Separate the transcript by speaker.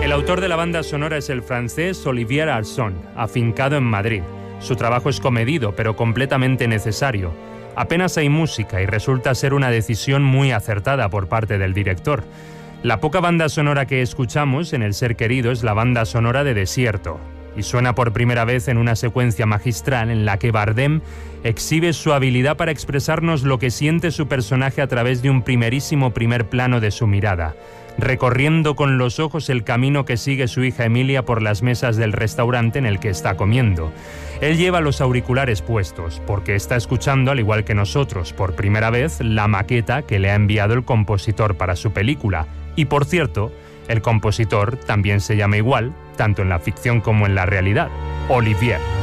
Speaker 1: El autor de la banda sonora es el francés Olivier Arson, afincado en Madrid. Su trabajo es comedido, pero completamente necesario. Apenas hay música y resulta ser una decisión muy acertada por parte del director. La poca banda sonora que escuchamos en El Ser Querido es la banda sonora de Desierto, y suena por primera vez en una secuencia magistral en la que Bardem exhibe su habilidad para expresarnos lo que siente su personaje a través de un primerísimo primer plano de su mirada, recorriendo con los ojos el camino que sigue su hija Emilia por las mesas del restaurante en el que está comiendo. Él lleva los auriculares puestos porque está escuchando, al igual que nosotros, por primera vez, la maqueta que le ha enviado el compositor para su película. Y por cierto, el compositor también se llama igual, tanto en la ficción como en la realidad, Olivier.